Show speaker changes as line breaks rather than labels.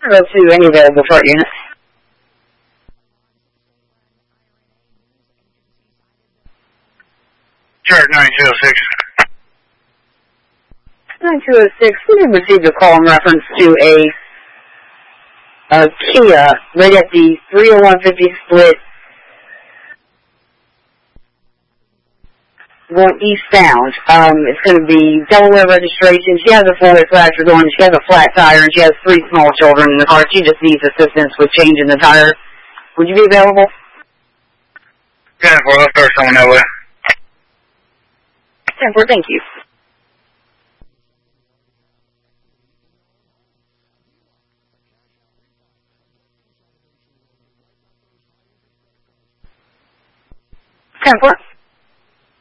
Go to any available chart unit.
Chart 9206.
9206, we have received a call in reference to a Kia right at the 30150 split going eastbound. It's going to be Delaware registration. She has a four-way fracture going. She has a flat tire, and she has 3 small children in the car. She just needs assistance with changing the tire. Would you be available?
10-4, let's start someone that way.
10-4, thank you. Ten-4.